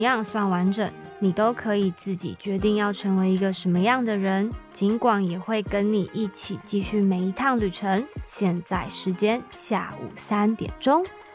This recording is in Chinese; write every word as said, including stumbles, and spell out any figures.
样算完整，你都可以自己决定要成为一个什么样的人。尽管也会跟你一起继续每一趟旅程。现在时间下午三点钟。